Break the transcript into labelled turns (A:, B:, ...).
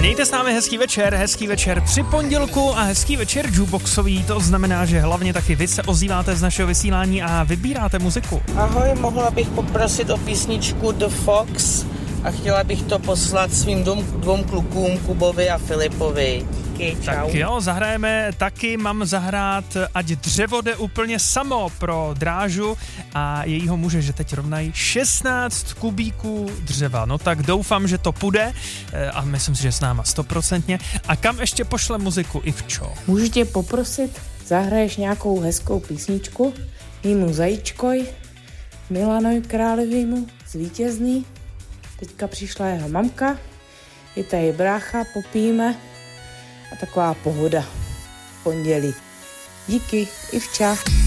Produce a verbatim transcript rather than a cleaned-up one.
A: Mějte s námi hezký večer, hezký večer při pondělku a hezký večer jukeboxový, to znamená, že hlavně taky vy se ozýváte z našeho vysílání a vybíráte muziku.
B: Ahoj, mohla bych poprosit o písničku The Fox a chtěla bych to poslat svým dvou, dvou klukům, Kubovi a Filipovi. Díky, čau.
A: Tak jo, zahrajeme taky, mám zahrát Ať dřevo jde úplně samo pro Drážu a jejího muže, že teď rovnají šestnáct kubíků dřeva. No tak doufám, že to půjde a myslím si, že s náma stoprocentně. A kam ještě pošle muziku, Ivčo?
C: Můžu tě poprosit, zahraješ nějakou hezkou písničku mýmu zajíčkoj, Milanovi Králevýmu z Vítězný. Teďka přišla jeho mamka, je tady brácha, popijeme a taková pohoda v pondělí. Díky, Ivča.